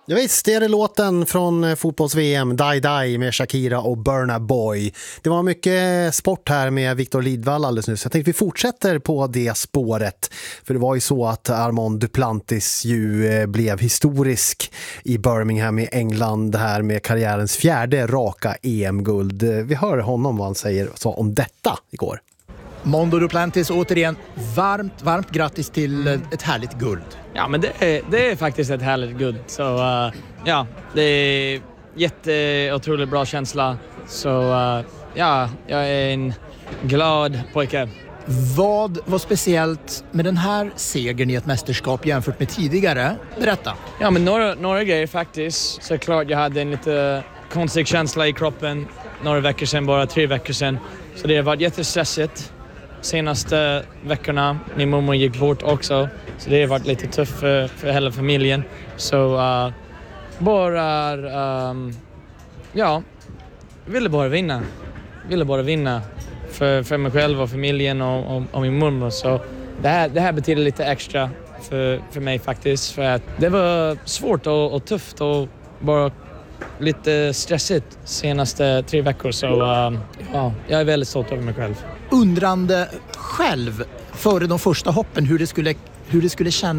Ja, visst, det är det låten från fotbolls-VM Die Die med Shakira och Burna Boy. Det var mycket sport här med Victor Lidvall alldeles nyss. Jag tänkte vi fortsätter på det spåret. För det var ju så att Armand Duplantis ju blev historisk i Birmingham i England här med karriärens 4:e raka EM-guld. Vi hör honom vad han säger så om detta igår. Mondo Duplantis, återigen varmt grattis till ett härligt guld. Ja, men det är faktiskt ett härligt guld. Så ja, det är otroligt bra känsla. Så ja, jag är en glad pojke. Vad var speciellt med den här segern i ett mästerskap jämfört med tidigare? Berätta. Ja, men några grejer faktiskt. Så klart jag hade en lite konstig känsla i kroppen några veckor sedan, bara 3 veckor sedan. Så det har varit jättestressigt senaste veckorna. Min mormor gick bort också. Så det har varit lite tufft för hela familjen. Så jag ville bara vinna för mig själv och familjen och min mormor. Så det här betyder lite extra för mig faktiskt. För att det var svårt och tufft och bara lite stressigt senaste 3 veckor. Så jag är väldigt stolt över mig själv. Undrande själv före de första hoppen hur det skulle kännas